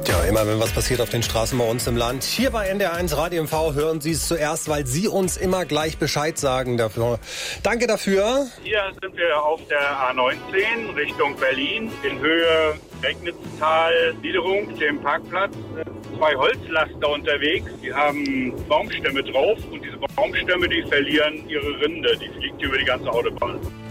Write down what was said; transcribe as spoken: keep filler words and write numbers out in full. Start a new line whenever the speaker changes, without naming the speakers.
Tja, immer wenn was passiert auf den Straßen bei uns im Land, hier bei N D R eins Radio M V hören Sie es zuerst, weil Sie uns immer gleich Bescheid sagen dafür. Danke dafür.
Hier sind wir auf der A neunzehn Richtung Berlin in Höhe Regnitztal, Niederung, dem Parkplatz. Zwei Holzlaster unterwegs, die haben Baumstämme drauf und diese Baumstämme, die verlieren ihre Rinde, die fliegt über die ganze Autobahn.